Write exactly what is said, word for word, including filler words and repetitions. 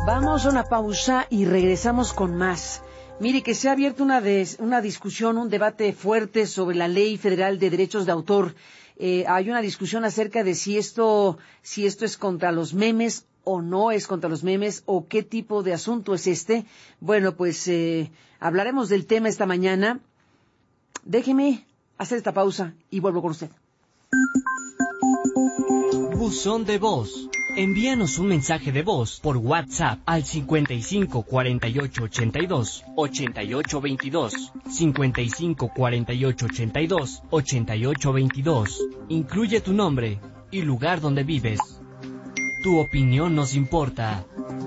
Vamos a una pausa y regresamos con más. Mire que se ha abierto una, des, una discusión, un debate fuerte sobre la Ley Federal de Derechos de Autor. Eh, hay una discusión acerca de si esto, si esto es contra los memes o no es contra los memes, o qué tipo de asunto es este. Bueno, pues eh, hablaremos del tema esta mañana. Déjeme hacer esta pausa y vuelvo con usted. Buzón de voz. Envíanos un mensaje de voz por WhatsApp al cincuenta y cinco cuarenta y ocho ochenta y dos ochenta y ocho veintidós, cincuenta y cinco cuarenta y ocho ochenta y dos ochenta y ocho veintidós. Incluye tu nombre y lugar donde vives. Tu opinión nos importa.